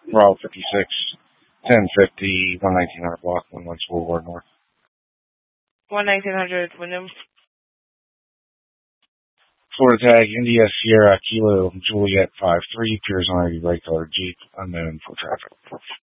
Route 56, 1050, 1900 block, 11 Boulevard North. 1900 Wyndham. Florida tag, India Sierra Kilo Juliet 53, appears on a bright colored Jeep, unknown for traffic.